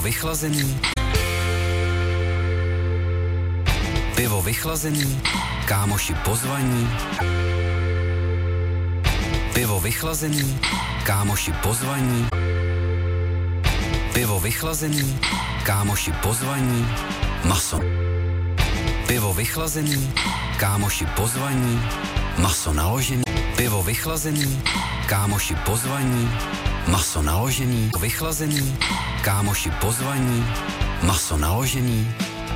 vychlazený. Pivo vychlazený, kámoši pozvaní. Pivo vychlazený, kámoši pozvaní. Pivo vychlazený, kámoši pozvaní. Maso. Pivo vychlazený, kámoši pozvaní. Maso naložený. Pivo vychlazený, kámoši pozvaní. Maso naložený. Vychlazený, kámoši pozvaní. Maso naložený.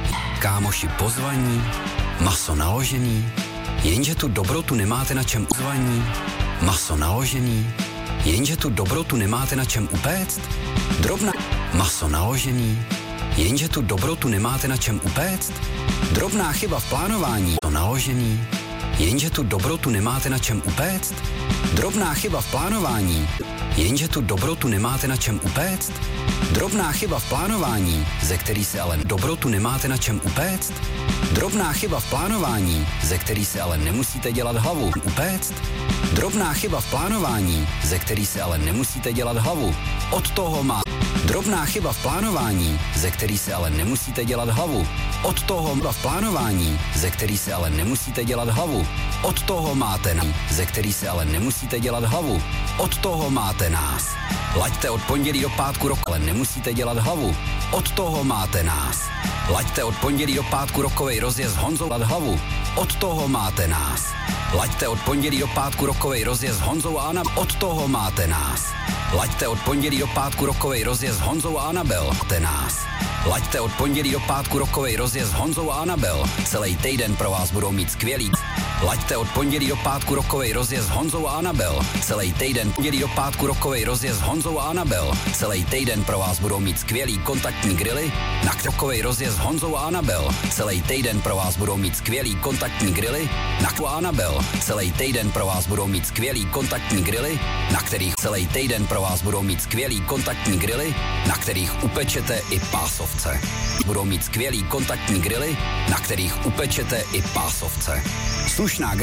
Kámoši pozvaní. Maso naložený. Jenže tu dobrotu nemáte na čem uzvaní. Maso naložený. Jenže tu dobrotu nemáte na čem upéct. Drobná. Maso naložený. Jenže tu dobrotu nemáte na čem upéct. Drobná chyba v plánování. To naložený. Jenže tu dobrotu nemáte na čem upéct. Drobná chyba v plánování. Jenže tu dobrotu nemáte na čem upéct. Drobná chyba v plánování, ze který se ale dobrotu nemáte na čem upéct. Drobná chyba v plánování, ze který se ale nemusíte dělat hlavu. Upéct. Drobná chyba v plánování, ze který se ale nemusíte dělat hlavu. Od toho má. Drobná chyba v plánování, ze který se ale nemusíte dělat hlavu. Od toho v plánování, ze který se ale nemusíte dělat hlavu. Od toho máte nás, ze který se ale nemusíte dělat hlavu. Od toho máte nás. Laďte od pondělí do pátku roku, ale nemusíte dělat hlavu. Od toho máte nás. Laďte od pondělí do pátku rokovej rozjezd s Honzou a hlavu. Od toho máte nás. Laďte od pondělí do pátku rokovej rozjezd s Honzou a Anabel. Od toho máte nás. Laďte od pondělí do pátku rokovej rozjezd s Honzou a Anabel. Máte nás. Laďte od pondělí do pátku rokovej rozjezd s Honzou a Anabel. Celý týden pro vás budou mít skvělý. Laďte od pondělí do pátku rokovej rozjezd s Honzou a Anabel. Celý týden pondělí do pátku rokovej rozjezd s Honzou a Anabel. Celý týden pro vás budou mít skvělý kontaktní grily. Na rokovej rozjezd s Honzou a Anabel. Celý týden pro vás budou mít skvělý kontaktní grily. Na Anabel. Celý týden pro vás budou mít skvělý kontaktní grily, na kterých celý týden pro vás budou mít skvělý kontaktní grily, na kterých upečete i pásovce. Budou mít skvělý kontaktní grily, na kterých upečete i pásovce. Slušná